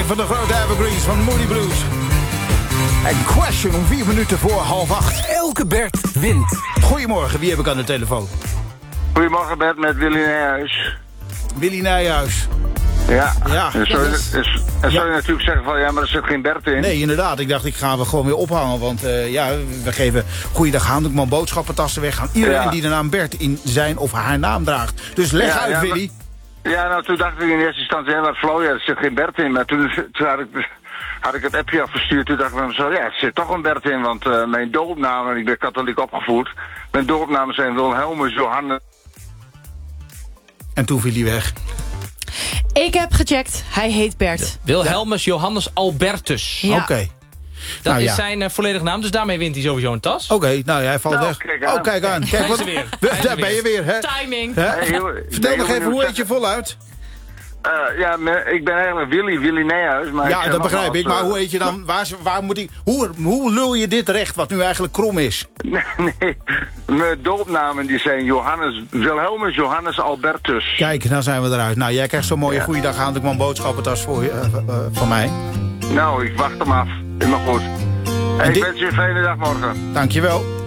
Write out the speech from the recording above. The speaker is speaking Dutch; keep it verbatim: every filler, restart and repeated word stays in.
van de grote Evergreens van Moody Blues. En Question om vier minuten voor half acht. Elke Bert wint. Goedemorgen, wie heb ik aan de telefoon? Goedemorgen Bert, met Willy Nijhuis. Willy Nijhuis. Ja, Ja, en zou, dat je, is- en zou ja. je natuurlijk zeggen van ja, maar er zit geen Bert in. Nee, inderdaad. Ik dacht, ik ga we gewoon weer ophangen. Want uh, ja, we geven Goeiedag Haandekman boodschappentassen weg aan iedereen Ja. die de naam Bert in zijn of haar naam draagt. Dus leg Ja, uit, ja, Willy. Maar, ja, nou toen dacht ik in eerste instantie, ja, wat flow, ja, er zit geen Bert in. Maar toen, toen had, ik, had ik het appje afgestuurd, toen dacht ik van zo, ja, er zit toch een Bert in. Want uh, mijn doopnamen, ik ben katholiek opgevoed, mijn doopnamen zijn Wilhelmus Johannes. En toen viel hij weg. Ik heb gecheckt, hij heet Bert. Wilhelmus Johannes Albertus. Ja. Oké. Dat Nou is ja. zijn uh, volledige naam, dus daarmee wint hij sowieso een tas. Oké, nou ja, hij valt Nou, weg. kijk aan. Oh, kijk aan. Kijk, Daar is wat, hij weer. We- Daar is hij daar ben je weer, hè? Timing. Hè? Hey, heel- Vertel heel nog even, benieuwd, hoe heet zeg- je voluit? Uh, ja, me- ik ben eigenlijk Willy, Willy Nijhuis. Maar ik Ja, zeg dat begrijp nogmaals, ik. Maar uh, hoe heet je dan? Waar, waar moet ik, hoe, hoe lul je dit recht, wat nu eigenlijk krom is? Nee, nee, mijn doopnamen die zijn Johannes, Wilhelmus Johannes Albertus. Kijk, nou zijn we eruit. Nou, jij krijgt zo'n mooie Ja. Goeiedag Haandekman boodschappentas voor je, uh, uh, van mij. Nou, ik wacht hem af. Is maar goed. Hey, ik dit- wens je een fijne dag morgen. Dankjewel.